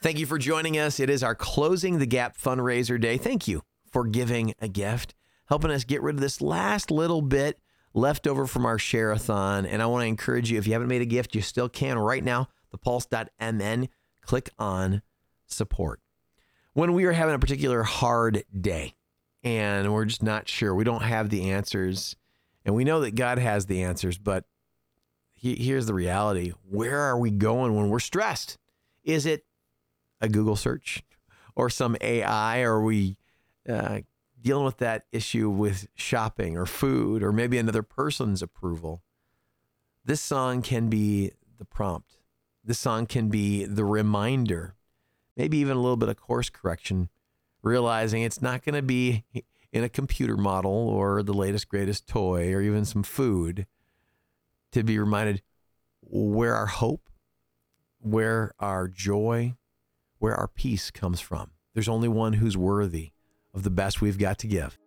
Thank you for joining us. It is our Closing the Gap fundraiser day. Thank you for giving a gift, helping us get rid of this last little bit left over from our share-a-thon. And I want to encourage you, if you haven't made a gift, you still can right now. thepulse.mn, click on support. When we are having a particular hard day and we're just not sure, we don't have the answers, and we know that God has the answers, but here's the reality. Where are we going when we're stressed? Is it a Google search or some AI? Or are we dealing with that issue with shopping or food or maybe another person's approval? This song can be the prompt. This song can be the reminder, maybe even a little bit of course correction, realizing it's not going to be in a computer model or the latest, greatest toy or even some food, to be reminded where our hope, where our joy, where our peace comes from. There's only one who's worthy of the best we've got to give.